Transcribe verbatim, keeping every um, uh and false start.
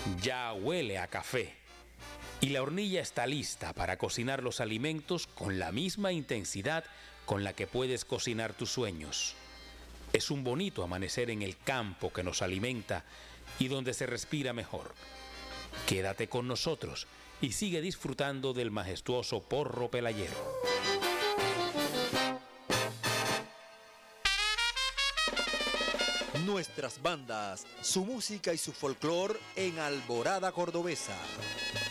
Ya huele a café y la hornilla está lista para cocinar los alimentos con la misma intensidad con la que puedes cocinar tus sueños. Es un bonito amanecer en el campo que nos alimenta y donde se respira mejor. Quédate con nosotros y sigue disfrutando del majestuoso porro pelayero. Nuestras bandas, su música y su folclor en Alborada Cordobesa.